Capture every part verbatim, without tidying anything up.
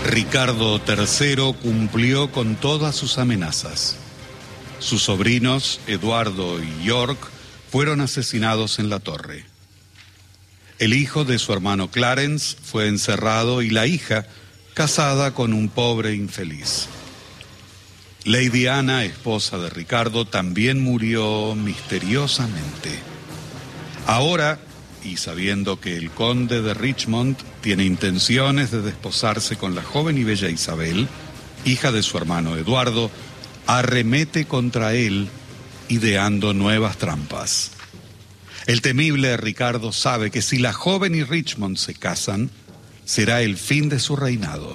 Ricardo tercero cumplió con todas sus amenazas. Sus sobrinos, Eduardo y York, fueron asesinados en la torre. El hijo de su hermano Clarence fue encerrado y la hija casada con un pobre infeliz. Lady Anna, esposa de Ricardo, también murió misteriosamente. Ahora, y sabiendo que el conde de Richmond tiene intenciones de desposarse con la joven y bella Isabel, hija de su hermano Eduardo, arremete contra él ideando nuevas trampas. El temible Ricardo sabe que si la joven y Richmond se casan, será el fin de su reinado.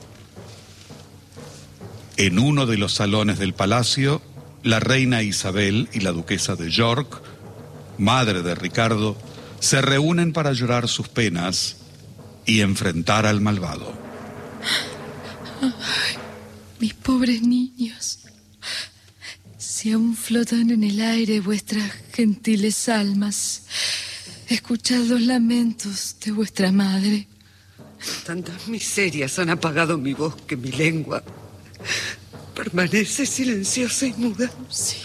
En uno de los salones del palacio, la reina Isabel y la duquesa de York, madre de Ricardo, se reúnen para llorar sus penas y enfrentar al malvado. Ay, mis pobres niños, si aún flotan en el aire vuestras gentiles almas, escuchad los lamentos de vuestra madre. Tantas miserias han apagado mi voz que mi lengua permanece silenciosa y muda. Sí.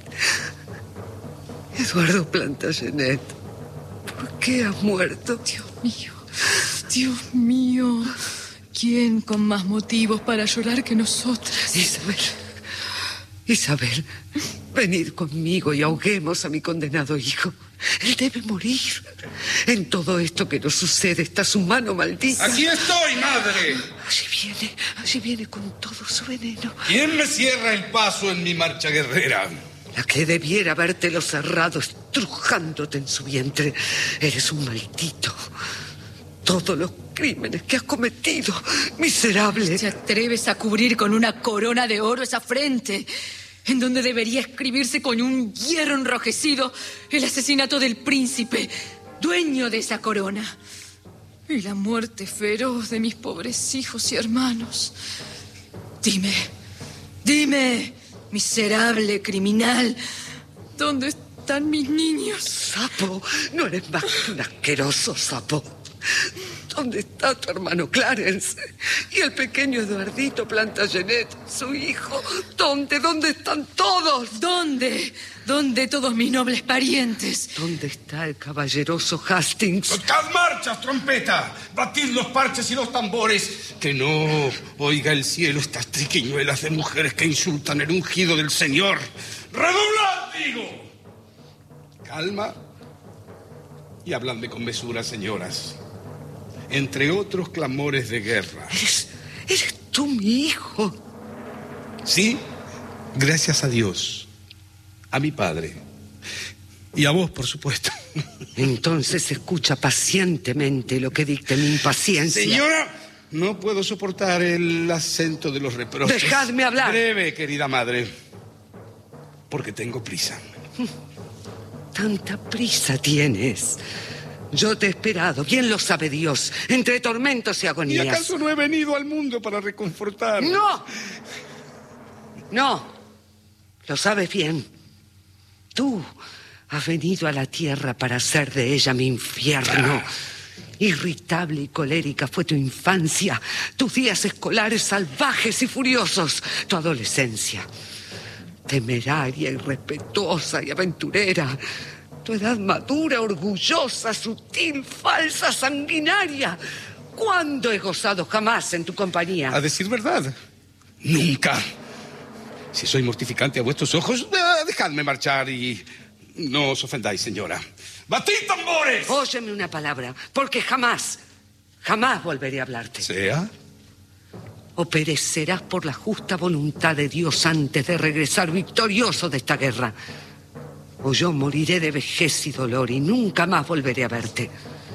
Eduardo Plantagenet, ¿por qué has muerto? Dios mío, Dios mío, ¿quién con más motivos para llorar que nosotras? Isabel, Isabel, venid conmigo y ahoguemos a mi condenado hijo. Él debe morir. En todo esto que nos sucede está su mano maldita. ¡Aquí estoy, madre! Allí viene, allí viene con todo su veneno. ¿Quién me cierra el paso en mi marcha guerrera? La que debiera habértelo cerrado estrujándote en su vientre. Eres un maldito. Todos los crímenes que has cometido, miserable. ¿Te atreves a cubrir con una corona de oro esa frente, en donde debería escribirse con un hierro enrojecido el asesinato del príncipe, dueño de esa corona, y la muerte feroz de mis pobres hijos y hermanos? Dime, dime, miserable criminal, ¿dónde están mis niños? Sapo, no eres más que un asqueroso sapo. ¿Dónde está tu hermano Clarence? Y el pequeño Eduardito Plantagenet, su hijo. ¿Dónde? ¿Dónde están todos? ¿Dónde? ¿Dónde todos mis nobles parientes? ¿Dónde está el caballeroso Hastings? ¡Tocad marchas, trompeta! ¡Batid los parches y los tambores! Que no oiga el cielo estas triquiñuelas de mujeres que insultan el ungido del Señor. ¡Redoblad, digo! Calma y habladme con mesura, señoras. Entre otros clamores de guerra. ¿Eres, eres tú mi hijo? Sí, gracias a Dios, a mi padre y a vos, por supuesto. Entonces escucha pacientemente lo que dicte mi impaciencia. Señora, no puedo soportar el acento de los reproches. Dejadme hablar. Breve, querida madre, porque tengo prisa. Tanta prisa tienes. Yo te he esperado, bien lo sabe Dios, entre tormentos y agonías. ¿Y acaso no he venido al mundo para reconfortar? ¡No! No, lo sabes bien. Tú has venido a la tierra para hacer de ella mi infierno. Ah. Irritable y colérica fue tu infancia, tus días escolares salvajes y furiosos, tu adolescencia. Temeraria, irrespetuosa y aventurera. Tu edad madura, orgullosa, sutil, falsa, sanguinaria. ¿Cuándo he gozado jamás en tu compañía? A decir verdad, nunca. Si soy mortificante a vuestros ojos, eh, dejadme marchar y no os ofendáis, señora. ¡Batid tambores! Óyeme una palabra, porque jamás, jamás volveré a hablarte. ¿Sea? O perecerás por la justa voluntad de Dios antes de regresar victorioso de esta guerra. O yo moriré de vejez y dolor y nunca más volveré a verte.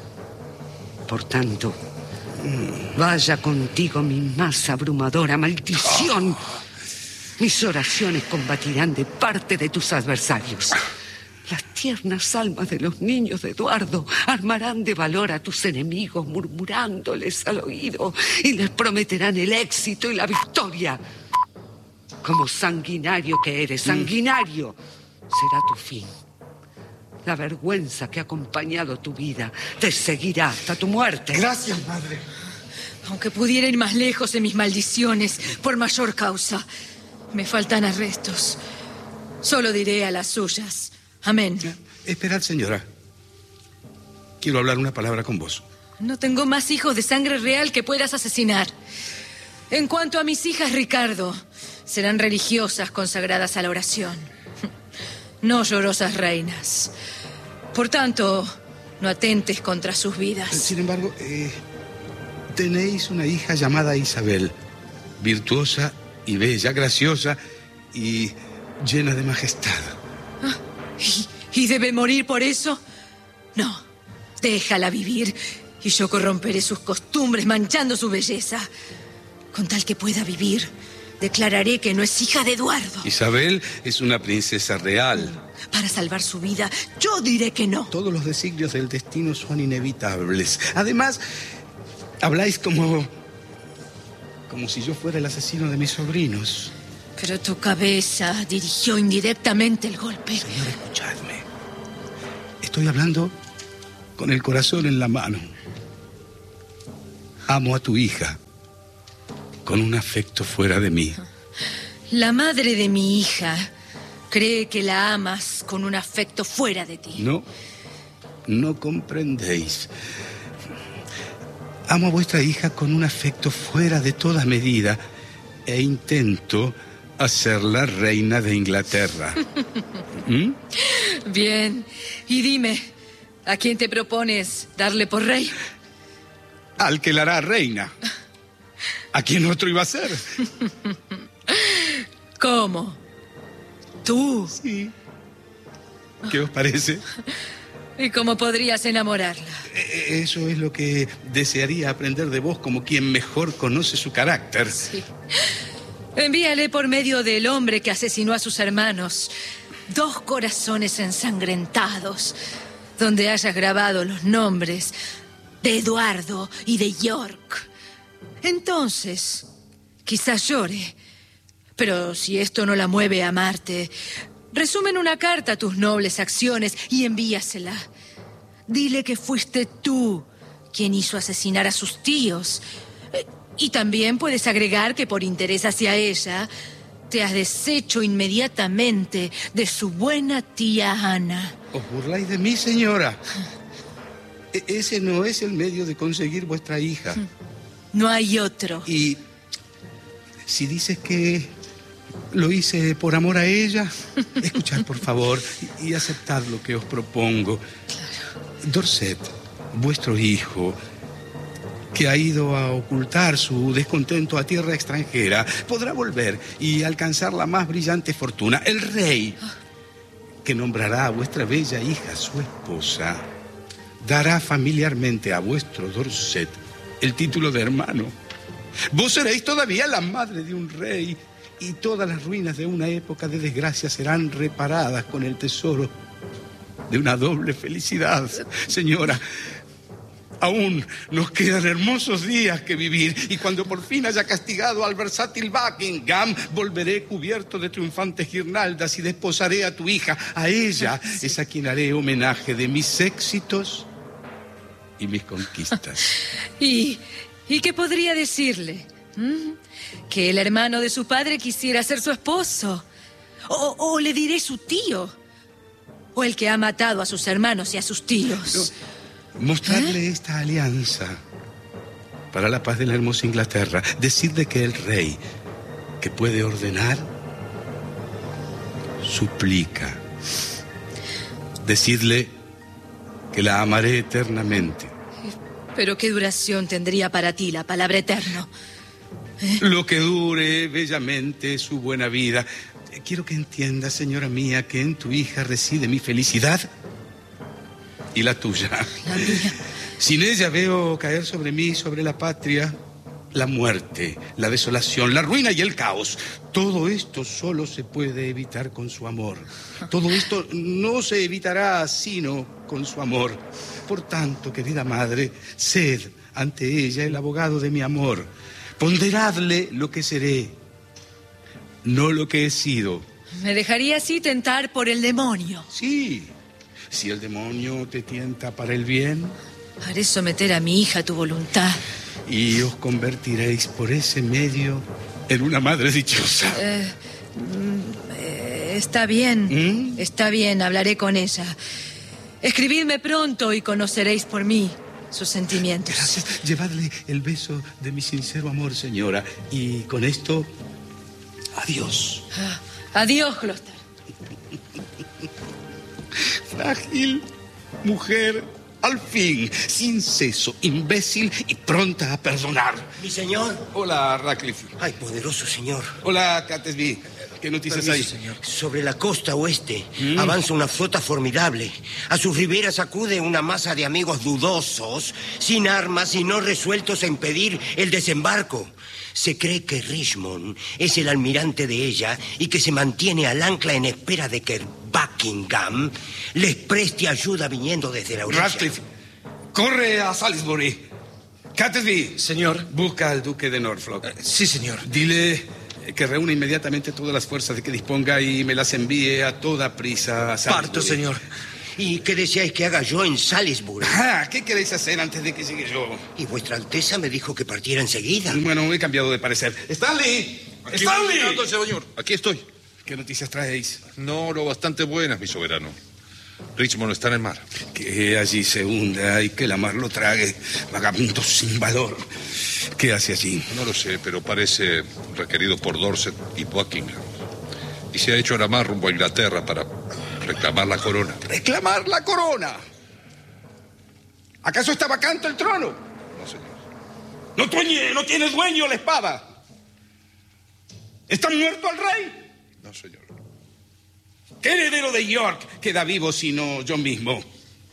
Por tanto, vaya contigo mi más abrumadora maldición. Mis oraciones combatirán de parte de tus adversarios. Las tiernas almas de los niños de Eduardo armarán de valor a tus enemigos, murmurándoles al oído, y les prometerán el éxito y la victoria. Como sanguinario que eres, sanguinario, será tu fin. La vergüenza que ha acompañado tu vida te seguirá hasta tu muerte. Gracias, madre. Aunque pudiera ir más lejos de mis maldiciones, por mayor causa, me faltan arrestos. Solo diré a las suyas. Amén. Esperad, señora. Quiero hablar una palabra con vos. No tengo más hijos de sangre real que puedas asesinar. En cuanto a mis hijas, Ricardo, serán religiosas consagradas a la oración. No llorosas reinas. Por tanto, no atentes contra sus vidas. Sin embargo, eh, tenéis una hija llamada Isabel, virtuosa y bella, graciosa y llena de majestad. Ah, ¿y, ¿Y debe morir por eso? No, déjala vivir y yo corromperé sus costumbres manchando su belleza. Con tal que pueda vivir, declararé que no es hija de Eduardo. Isabel es una princesa real. Para salvar su vida, yo diré que no. Todos los designios del destino son inevitables. Además, habláis como... como si yo fuera el asesino de mis sobrinos. Pero tu cabeza dirigió indirectamente el golpe. Señor, escuchadme. Estoy hablando con el corazón en la mano. Amo a tu hija con un afecto fuera de mí. La madre de mi hija cree que la amas con un afecto fuera de ti. No, no comprendéis. Amo a vuestra hija con un afecto fuera de toda medida e intento hacerla reina de Inglaterra. ¿Mm? Bien, y dime, ¿a quién te propones darle por rey? Al que la hará reina. ¿A quién otro iba a ser? ¿Cómo? ¿Tú? Sí. ¿Qué os parece? ¿Y cómo podrías enamorarla? Eso es lo que desearía aprender de vos como quien mejor conoce su carácter. Sí. Envíale por medio del hombre que asesinó a sus hermanos dos corazones ensangrentados, donde hayas grabado los nombres de Eduardo y de York. Entonces, quizás llore. Pero si esto no la mueve a amarte, resume en una carta tus nobles acciones y envíasela. Dile que fuiste tú quien hizo asesinar a sus tíos. Y también puedes agregar que por interés hacia ella, te has deshecho inmediatamente de su buena tía Ana. ¿Os burláis de mí, señora? E- ese no es el medio de conseguir vuestra hija. No hay otro. Y si dices que lo hice por amor a ella, escuchad, por favor, y aceptad lo que os propongo. Claro. Dorset, vuestro hijo, que ha ido a ocultar su descontento a tierra extranjera, podrá volver y alcanzar la más brillante fortuna. El rey, que nombrará a vuestra bella hija su esposa, dará familiarmente a vuestro Dorset el título de hermano. Vos seréis todavía la madre de un rey y todas las ruinas de una época de desgracia serán reparadas con el tesoro de una doble felicidad. Señora, aún nos quedan hermosos días que vivir y cuando por fin haya castigado al versátil Buckingham, volveré cubierto de triunfantes guirnaldas y desposaré a tu hija. A ella sí. Es a quien haré homenaje de mis éxitos y mis conquistas. ¿Y, ¿Y qué podría decirle? ¿Mm? Que el hermano de su padre quisiera ser su esposo. O, o le diré su tío. O el que ha matado a sus hermanos y a sus tíos. No, mostrarle ¿Eh? esta alianza para la paz de la hermosa Inglaterra. Decirle que el rey, que puede ordenar, suplica. Decirle que la amaré eternamente. ¿Pero qué duración tendría para ti la palabra eterno? ¿Eh? Lo que dure bellamente su buena vida. Quiero que entiendas, señora mía, que en tu hija reside mi felicidad y la tuya. La mía. Sin ella veo caer sobre mí, sobre la patria, la muerte, la desolación, la ruina y el caos. Todo esto solo se puede evitar con su amor. Todo esto no se evitará sino con su amor. Por tanto, querida madre, sed ante ella el abogado de mi amor. Ponderadle lo que seré, no lo que he sido. ¿Me dejaría así tentar por el demonio? Sí, si el demonio te tienta para el bien. Haré someter a mi hija a tu voluntad. y os convertiréis por ese medio en una madre dichosa. Eh, mm, eh, está bien, ¿Mm? está bien, hablaré con ella. Escribidme pronto y conoceréis por mí sus sentimientos. Gracias. Llevadle el beso de mi sincero amor, señora. Y con esto, adiós. Ah, adiós, Gloucester. Frágil mujer, al fin, sin seso, imbécil y pronta a perdonar. Mi señor. Hola, Radcliffe. Ay, poderoso señor. Hola, Catesby. ¿Qué noticias Permiso, hay? señor. Sobre la costa oeste ¿Mm? avanza una flota formidable. A sus riberas acude una masa de amigos dudosos, sin armas y no resueltos a impedir el desembarco. Se cree que Richmond es el almirante de ella y que se mantiene al ancla en espera de que Buckingham les preste ayuda viniendo desde la orilla. Radcliffe, corre a Salisbury. Catesby. Señor. Busca al duque de Norfolk. Uh, sí, señor. Dile que reúna inmediatamente todas las fuerzas de que disponga y me las envíe a toda prisa a Salisbury. Parto, señor. ¿Y qué deseáis que haga yo en Salisbury? Ah, ¿qué queréis hacer antes de que llegue yo? Y vuestra Alteza me dijo que partiera enseguida. Bueno, he cambiado de parecer. ¡Stanley! Aquí ¡Stanley! voy, señor. Aquí estoy. ¿Qué noticias traéis? No, lo bastante buenas, mi soberano. Richmond está en el mar. Que allí se hunda y que la mar lo trague. Vagabundo sin valor. ¿Qué hace allí? No lo sé, pero parece requerido por Dorset y Buckingham. Y se ha hecho a la mar rumbo a Inglaterra para reclamar la corona. ¿Reclamar la corona? ¿Acaso está vacante el trono? No, señor. ¿No, dueñe, no tiene dueño la espada? ¿Está muerto el rey? No, señor. ¿Qué heredero de York queda vivo sino yo mismo?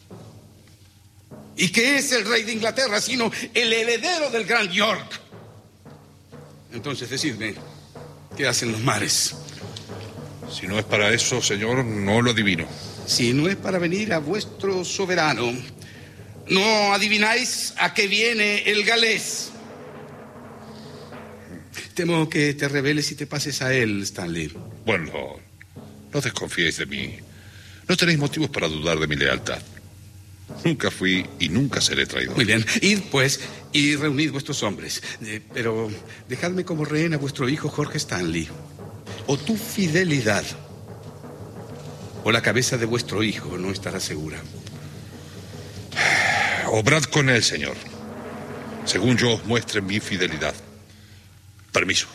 ¿Y qué es el rey de Inglaterra sino el heredero del gran York? Entonces, decidme, ¿qué hacen los mares? Si no es para eso, señor, no lo adivino. Si no es para venir a vuestro soberano, ¿no adivináis a qué viene el galés? Temo que te rebeles y te pases a él, Stanley. Bueno, no, no desconfiéis de mí. No tenéis motivos para dudar de mi lealtad. Nunca fui y nunca seré traidor. Muy bien, id pues y reunid vuestros hombres. Eh, pero dejadme como rehén a vuestro hijo Jorge Stanley. O tu fidelidad o la cabeza de vuestro hijo no estará segura. Obrad con él, señor. Según yo os muestre mi fidelidad. Permiso.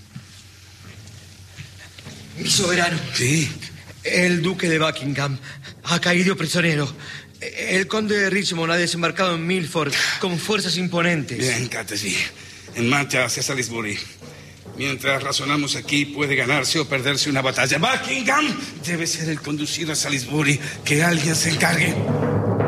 Mi soberano. Sí. El duque de Buckingham ha caído prisionero. El conde de Richmond ha desembarcado en Milford con fuerzas imponentes. Bien, Catesby. En marcha hacia Salisbury. Mientras razonamos aquí, puede ganarse o perderse una batalla. Buckingham debe ser el conducido a Salisbury. Que alguien se encargue.